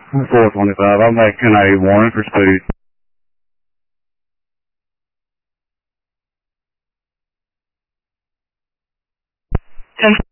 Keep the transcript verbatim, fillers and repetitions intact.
four twenty-five, I'm making a warning for speed. ten